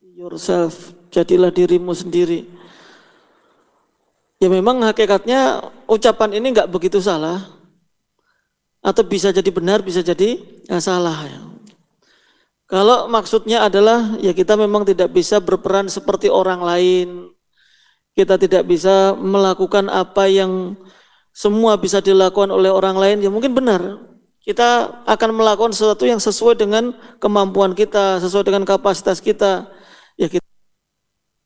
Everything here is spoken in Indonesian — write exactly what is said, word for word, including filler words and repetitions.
yourself, jadilah dirimu sendiri. Ya memang hakikatnya ucapan ini nggak begitu salah, atau bisa jadi benar, bisa jadi ya, salah. Ya. Kalau maksudnya adalah ya kita memang tidak bisa berperan seperti orang lain, kita tidak bisa melakukan apa yang semua bisa dilakukan oleh orang lain, ya mungkin benar. Kita akan melakukan sesuatu yang sesuai dengan kemampuan kita, sesuai dengan kapasitas kita.